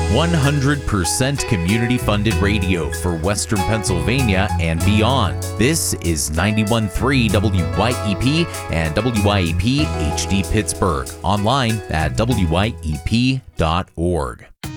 100% community-funded radio for Western Pennsylvania and beyond. This is 91.3 WYEP and WYEP HD Pittsburgh. Online at wyep.org.